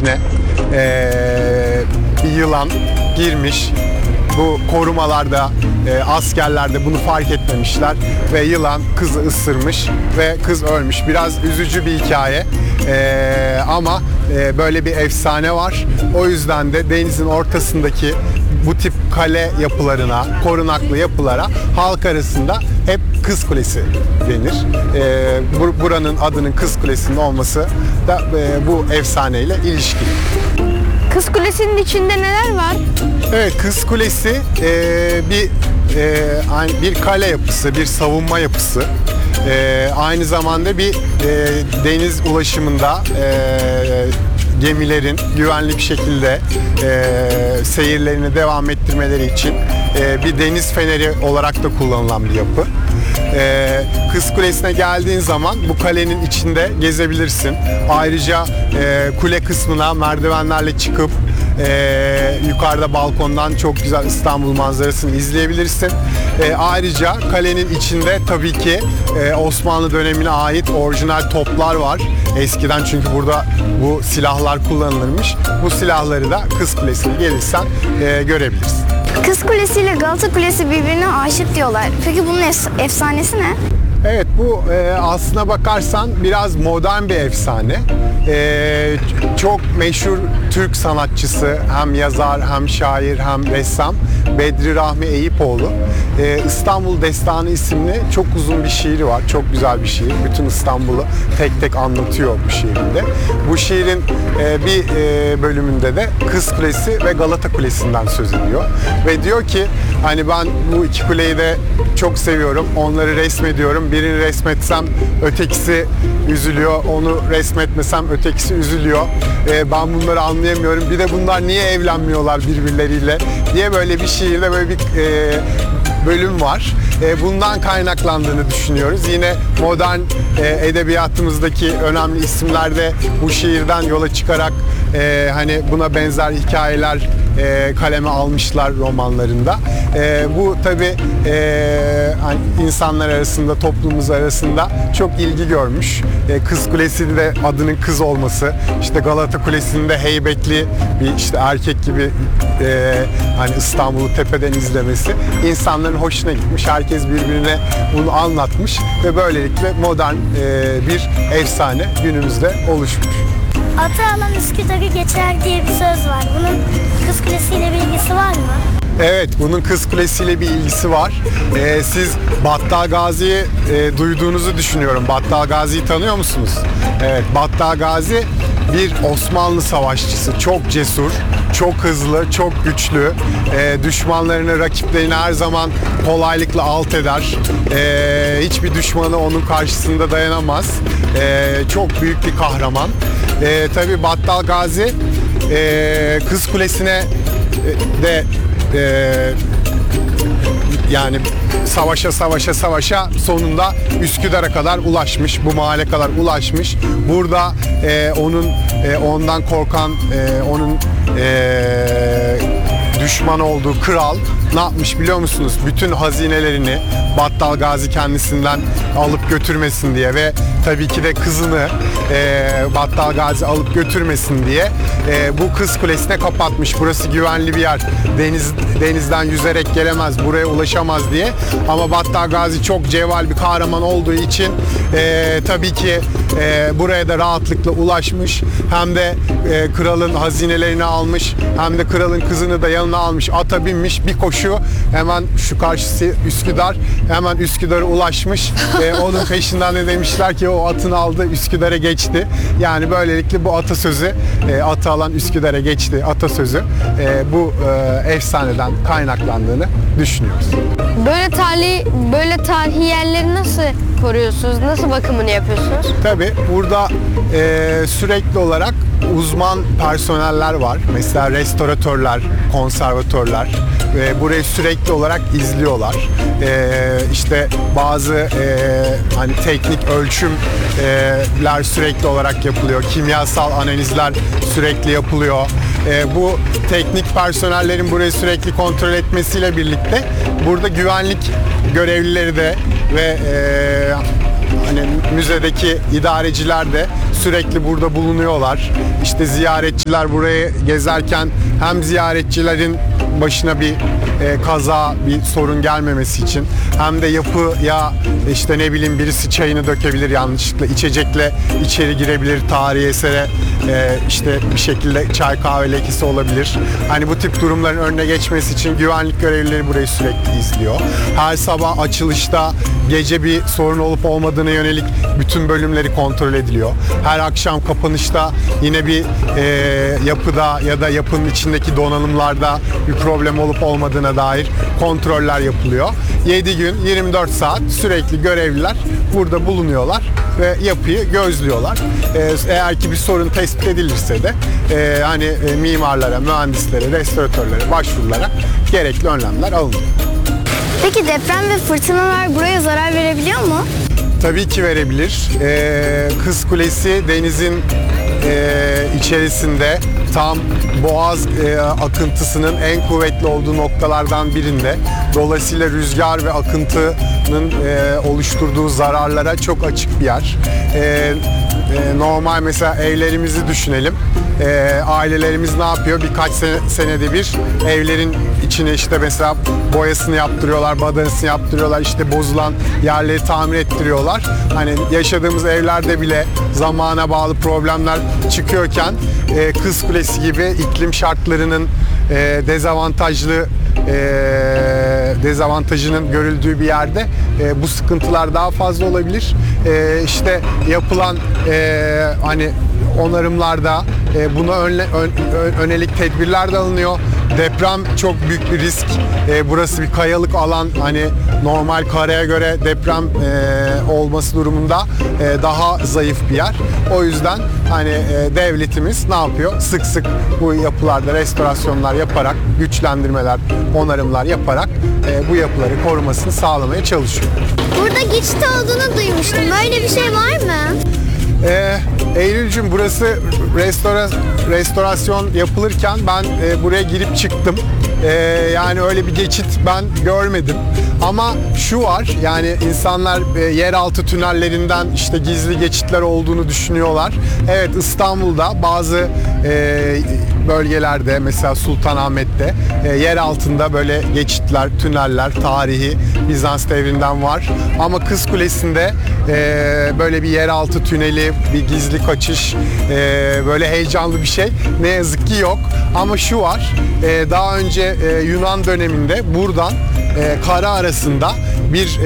içine bir yılan girmiş. Bu korumalarda, askerler de bunu fark etmemişler ve yılan kızı ısırmış ve kız ölmüş. Biraz üzücü bir hikaye ama böyle bir efsane var. O yüzden de denizin ortasındaki bu tip kale yapılarına, korunaklı yapılara halk arasında hep Kız Kulesi denir. Buranın adının Kız Kulesi'nin olması da bu efsaneyle ilişkili. Kız Kulesi'nin içinde neler var? Evet, Kız Kulesi bir kale yapısı, bir savunma yapısı. Aynı zamanda bir deniz ulaşımında gemilerin güvenli bir şekilde seyirlerini devam ettirmeleri için bir deniz feneri olarak da kullanılan bir yapı. Kız Kulesi'ne geldiğin zaman bu kalenin içinde gezebilirsin. Ayrıca kule kısmına merdivenlerle çıkıp yukarıda balkondan çok güzel İstanbul manzarasını izleyebilirsin. Ayrıca kalenin içinde tabii ki Osmanlı dönemine ait orijinal toplar var. Eskiden çünkü burada bu silahlar kullanılırmış. Bu silahları da Kız Kulesi'ne gelirsen görebilirsin. Kız Kulesi ile Galata Kulesi birbirine aşık diyorlar. Peki bunun efsanesi ne? Evet, bu aslına bakarsan biraz modern bir efsane. Çok meşhur Türk sanatçısı, hem yazar, hem şair, hem ressam Bedri Rahmi Eyüpoğlu. İstanbul Destanı isimli çok uzun bir şiiri var. Çok güzel bir şiir. Bütün İstanbul'u tek tek anlatıyor bu şiirinde. Bu şiirin bir bölümünde de Kız Kulesi ve Galata Kulesi'nden söz ediyor. Ve diyor ki hani ben bu iki kuleyi de çok seviyorum. Onları resmediyorum. Birini resmetsem ötekisi üzülüyor. Onu resmetmesem ötekisi üzülüyor. Ben bunları anlayamıyorum. Bir de bunlar niye evlenmiyorlar birbirleriyle diye böyle bir şiirde böyle bir bölüm var. Bundan kaynaklandığını düşünüyoruz. Yine modern edebiyatımızdaki önemli isimler de bu şiirden yola çıkarak hani buna benzer hikayeler kaleme almışlar romanlarında. Bu tabii hani insanlar arasında, toplumumuz arasında çok ilgi görmüş. Kız Kulesi'nin de adının kız olması, işte Galata Kulesi'nin de heybetli bir işte erkek gibi hani İstanbul'u tepeden izlemesi insanların hoşuna gitmiş. Herkes birbirine bunu anlatmış ve böylelikle modern bir efsane günümüzde oluşmuş. Atı alan Üsküdar'ı geçer diye bir söz var. Bunun Kız Kulesi ile bir ilgisi var mı? Evet, bunun Kız Kulesi ile bir ilgisi var. Siz Battal Gazi'yi duyduğunuzu düşünüyorum. Battal Gazi'yi tanıyor musunuz? Evet, Battal Gazi bir Osmanlı savaşçısı. Çok cesur, çok hızlı, çok güçlü. Düşmanlarını, rakiplerini her zaman kolaylıkla alt eder. Hiçbir düşmanı onun karşısında dayanamaz. Çok büyük bir kahraman. Tabii Battal Gazi Kız Kulesi'ne de yani savaşa sonunda Üsküdar'a kadar ulaşmış, bu mahalle kadar ulaşmış. Burada ondan korkan, onun düşman olduğu kral ne yapmış biliyor musunuz? Bütün hazinelerini Battal Gazi kendisinden alıp götürmesin diye ve tabii ki de kızını Battal Gazi alıp götürmesin diye bu Kız Kulesi'ne kapatmış. Burası güvenli bir yer. Denizden yüzerek gelemez, buraya ulaşamaz diye. Ama Battal Gazi çok cevval bir kahraman olduğu için tabii ki buraya da rahatlıkla ulaşmış. Hem de kralın hazinelerini almış, hem de kralın kızını da yanına almış. Ata binmiş, bir koşu hemen şu karşısı Üsküdar, hemen Üsküdar'a ulaşmış. Onun peşinden de demişler ki o atını aldı, Üsküdar'a geçti. Yani böylelikle bu atasözü, atı alan Üsküdar'a geçti atasözü bu efsaneden kaynaklandığını düşünüyoruz. Böyle tarihi yerleri nasıl koruyorsunuz? Nasıl bakımını yapıyorsunuz? Tabii burada sürekli olarak uzman personeller var. Mesela restoratörler, konservatörler ve burayı sürekli olarak izliyorlar. İşte bazı hani teknik ölçümler sürekli olarak yapılıyor. Kimyasal analizler sürekli yapılıyor. Bu teknik personellerin burayı sürekli kontrol etmesiyle birlikte burada güvenlik görevlileri de ve hani müzedeki idareciler de sürekli burada bulunuyorlar. İşte ziyaretçiler buraya gezerken hem ziyaretçilerin başına bir kaza, bir sorun gelmemesi için hem de yapıya işte ne bileyim birisi çayını dökebilir yanlışlıkla, içecekle içeri girebilir, tarihi esere işte bir şekilde çay kahve lekesi olabilir. Hani bu tip durumların önüne geçmesi için güvenlik görevlileri burayı sürekli izliyor. Her sabah açılışta gece bir sorun olup olmadığına yönelik bütün bölümleri kontrol ediliyor. Her akşam kapanışta yine bir yapıda ya da yapının içindeki donanımlarda bir problem olup olmadığına dair kontroller yapılıyor. 7 gün 24 saat sürekli görevliler burada bulunuyorlar ve yapıyı gözlüyorlar. Eğer ki bir sorun tespit edilirse de hani mimarlara, mühendislere, restoratörlere başvurularak gerekli önlemler alınıyor. Peki deprem ve fırtınalar buraya zarar verebiliyor mu? Tabii ki verebilir. Kız Kulesi denizin içerisinde tam Boğaz akıntısının en kuvvetli olduğu noktalardan birinde. Dolayısıyla rüzgar ve akıntının oluşturduğu zararlara çok açık bir yer. Normal mesela evlerimizi düşünelim. Ailelerimiz ne yapıyor? Birkaç senede bir evlerin içine işte mesela boyasını yaptırıyorlar, badanasını yaptırıyorlar, işte bozulan yerleri tamir ettiriyorlar. Hani yaşadığımız evlerde bile zamana bağlı problemler çıkıyorken Kız Kulesi gibi iklim şartlarının dezavantajının görüldüğü bir yerde bu sıkıntılar daha fazla olabilir. İşte yapılan hani onarımlarda buna önelik tedbirler de alınıyor. Deprem çok büyük bir risk. Burası bir kayalık alan. Hani normal karaya göre deprem olması durumunda daha zayıf bir yer. O yüzden hani devletimiz ne yapıyor? Sık sık bu yapılarda restorasyonlar yaparak, güçlendirmeler, onarımlar yaparak bu yapıları korumasını sağlamaya çalışıyor. Burada geçit olduğunu duymuştum. Böyle bir şey var mı? Eylülcüm, burası restorasyon yapılırken ben buraya girip çıktım. Yani öyle bir geçit ben görmedim. Ama şu var, yani insanlar yeraltı tünellerinden işte gizli geçitler olduğunu düşünüyorlar. Evet, İstanbul'da bazı bölgelerde, mesela Sultanahmet'te yer altında böyle geçitler, tüneller tarihi Bizans devrinden var. Ama Kız Kulesi'nde böyle bir yeraltı tüneli, bir gizli kaçış, böyle heyecanlı bir şey ne yazık ki yok. Ama şu var, daha önce Yunan döneminde buradan kara arasında bir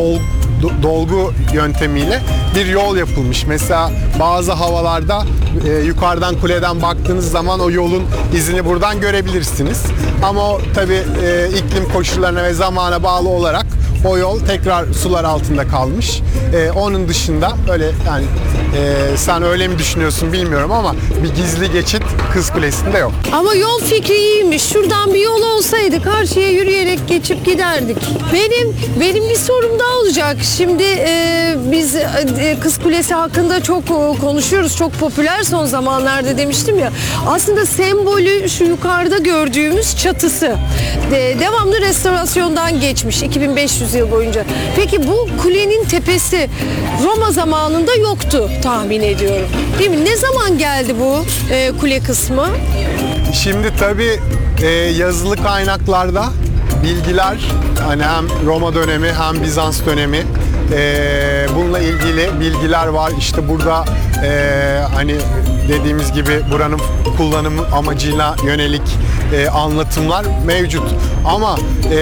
dolgu yöntemiyle bir yol yapılmış. Mesela bazı havalarda yukarıdan kuleden baktığınız zaman o yolun izini buradan görebilirsiniz. Ama o tabii iklim koşullarına ve zamana bağlı olarak o yol tekrar sular altında kalmış. Onun dışında öyle yani sen öyle mi düşünüyorsun bilmiyorum ama bir gizli geçit Kız Kulesi'nde yok. Ama yol fikri iyiymiş. Şuradan bir yol olsaydı karşıya yürüyerek geçip giderdik. Benim bir sorum daha olacak. Şimdi biz Kız Kulesi hakkında çok konuşuyoruz. Çok popüler son zamanlarda demiştim ya. Aslında sembolü şu yukarıda gördüğümüz çatısı. Devamlı restorasyondan geçmiş 2500 yıl boyunca. Peki bu kulenin tepesi Roma zamanında yoktu tahmin ediyorum. Değil mi? Ne zaman geldi bu kule kısmı? Şimdi tabii yazılı kaynaklarda bilgiler, hani hem Roma dönemi hem Bizans dönemi bununla ilgili bilgiler var. İşte burada hani dediğimiz gibi buranın kullanım amacıyla yönelik anlatımlar mevcut. Ama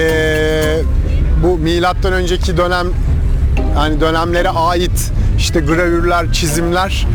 bu milattan önceki dönem, yani dönemlere ait işte gravürler, çizimler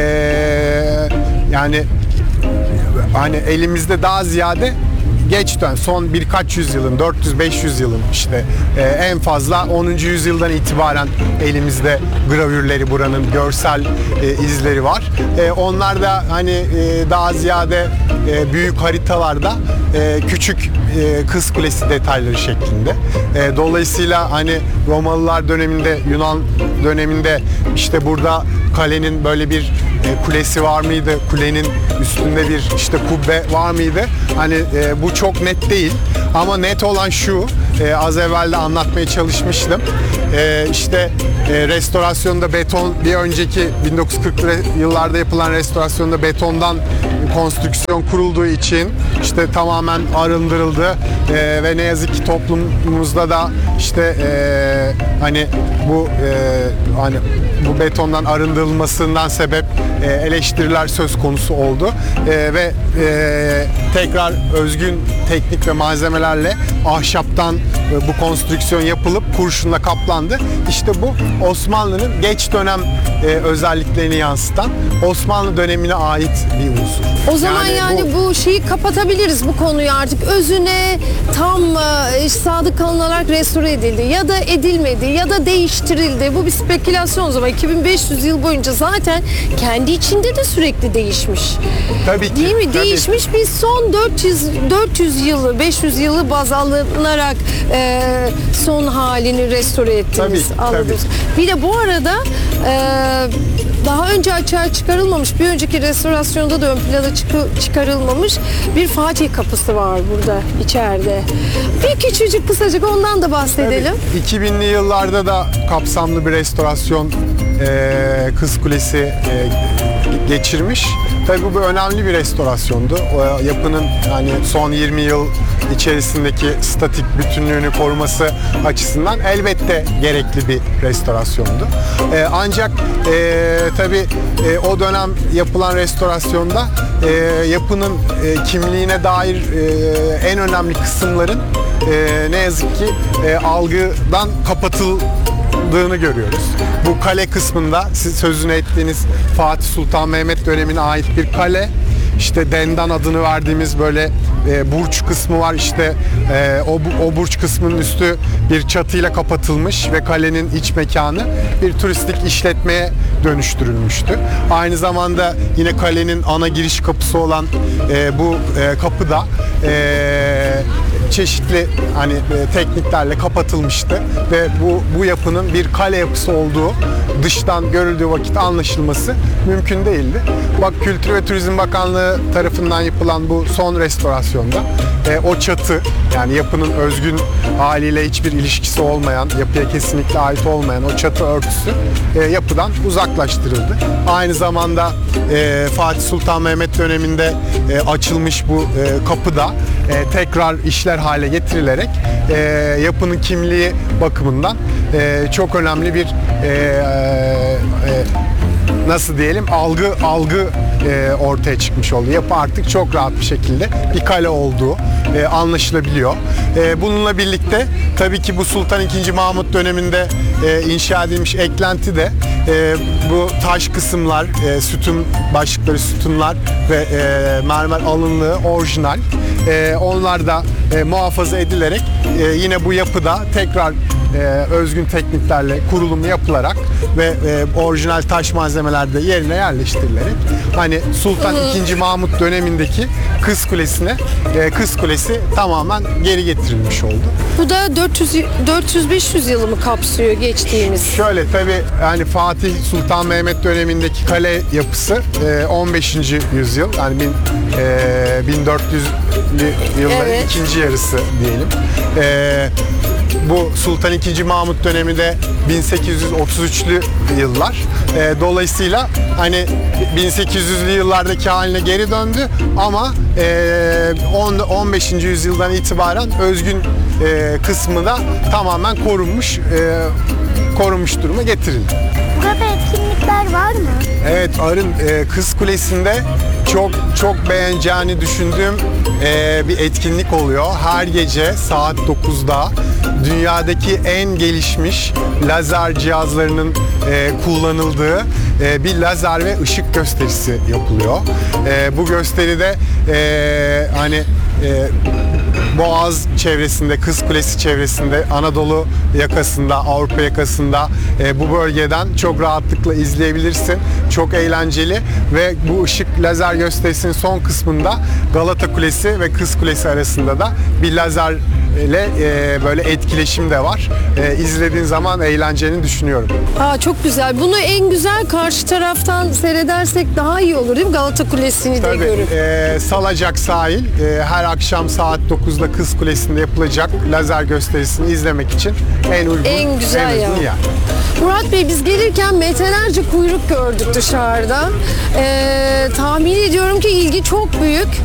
yani hani elimizde daha ziyade geç dön, son birkaç yüzyılın, 400-500 yılın işte en fazla 10. yüzyıldan itibaren elimizde gravürleri, buranın görsel izleri var. Onlar da hani daha ziyade büyük haritalarda küçük Kız Kulesi detayları şeklinde. Dolayısıyla hani Romalılar döneminde, Yunan döneminde işte burada kalenin böyle bir kulesi var mıydı? Kulenin üstünde bir işte kubbe var mıydı? Hani bu çok net değil. Ama net olan şu, az evvel de anlatmaya çalışmıştım. İşte restorasyonda beton, bir önceki 1940'lı yıllarda yapılan restorasyonda betondan konstrüksiyon kurulduğu için işte tamamen arındırıldı ve ne yazık ki toplumumuzda da işte hani bu betondan arındırılmasından sebep eleştiriler söz konusu oldu ve tekrar özgün teknik ve malzemelerle ahşaptan bu konstrüksiyon yapılıp kurşunla kaplandı. İşte bu Osmanlı'nın geç dönem özelliklerini yansıtan Osmanlı dönemine ait bir unsur. O zaman yani bu şeyi kapatabiliriz, bu konuyu artık. Özüne tam sadık kalınarak restore edildi ya da edilmedi ya da değiştirildi. Bu bir spekülasyon o zaman. 2500 yıl boyunca zaten kendi içinde de sürekli değişmiş. Tabii ki. Değil mi? Tabii. Değişmiş. Biz son 400 yılı, 500 yılı baz alınarak son halini restore ettiğimiz anladınız. Bir de bu arada daha önce açığa çıkarılmamış, bir önceki restorasyonda da ön plana çıkarılmamış bir Fatih kapısı var burada içeride. Bir küçücük kısacık ondan da bahsedelim. Tabii, 2000'li yıllarda da kapsamlı bir restorasyon Kız Kulesi geçirmiş. Tabii bu önemli bir restorasyondu. O yapının hani son 20 yıl içerisindeki statik bütünlüğünü koruması açısından elbette gerekli bir restorasyondu. Ancak tabii o dönem yapılan restorasyonda yapının kimliğine dair en önemli kısımların ne yazık ki algıdan kapatıldığını görüyoruz. Bu kale kısmında siz sözünü ettiğiniz Fatih Sultan Mehmet dönemine ait bir kale. İşte Dendan adını verdiğimiz böyle burç kısmı var. İşte o burç kısmının üstü bir çatıyla kapatılmış ve kalenin iç mekanı bir turistik işletmeye dönüştürülmüştü. Aynı zamanda yine kalenin ana giriş kapısı olan bu kapı da çeşitli hani tekniklerle kapatılmıştı ve bu yapının bir kale yapısı olduğu dıştan görüldüğü vakit anlaşılması mümkün değildi. Bak, Kültür ve Turizm Bakanlığı tarafından yapılan bu son restorasyonda o çatı, yani yapının özgün haliyle hiçbir ilişkisi olmayan, yapıya kesinlikle ait olmayan o çatı örtüsü yapıdan uzaklaştırıldı. Aynı zamanda Fatih Sultan Mehmet döneminde açılmış bu kapı da tekrar işler hale getirilerek yapının kimliği bakımından çok önemli bir nasıl diyelim algı ortaya çıkmış oldu. Yapı artık çok rahat bir şekilde bir kale olduğu anlaşılabiliyor. Bununla birlikte tabii ki bu Sultan II. Mahmut döneminde inşa edilmiş eklenti de bu taş kısımlar, sütun başlıkları, sütunlar ve mermer alınlığı orijinal. Onlar da muhafaza edilerek yine bu yapıda tekrar özgün tekniklerle kurulumu yapılarak ve orijinal taş malzemeler de yerine yerleştirilerek hani Sultan II. Mahmut dönemindeki Kız Kulesi tamamen geri getirilmiş oldu. Bu da 400-500 yılı mı kapsıyor geçtiğimiz? Şöyle, tabii yani Fatih Sultan Mehmet dönemindeki kale yapısı 15. yüzyıl, yani 1400'lü yılların ikinci yarısı diyelim. Bu Sultan II. Mahmut dönemi de 1833'lü yıllar. Dolayısıyla hani 1800'lü yıllardaki haline geri döndü ama 15. yüzyıldan itibaren özgün kısmı da tamamen korunmuş duruma getirildi. Burada etkinlikler var mı? Evet, Arın Kız Kulesi'nde çok beğeneceğini düşündüğüm bir etkinlik oluyor. Her gece saat 9'da dünyadaki en gelişmiş lazer cihazlarının kullanıldığı bir lazer ve ışık gösterisi yapılıyor. Bu gösteride hani Boğaz çevresinde, Kız Kulesi çevresinde, Anadolu yakasında, Avrupa yakasında bu bölgeden çok rahatlıkla izleyebilirsin. Çok eğlenceli ve bu ışık lazer gösterisinin son kısmında Galata Kulesi ve Kız Kulesi arasında da bir lazer ile böyle etkileşim de var. İzlediğin zaman eğleneceğini düşünüyorum. Çok güzel. Bunu en güzel karşı taraftan seyredersek daha iyi olur değil mi? Galata Kulesi'ni de Tabii, görüp. Salacak sahil her akşam saat 9'da Kız Kulesi'nde yapılacak lazer gösterisini izlemek için en uygun, En güzel uygun ya. yer. Murat Bey, biz gelirken metrelerce kuyruk gördük dışarıda. Tahmin ediyorum ki ilgi çok büyük.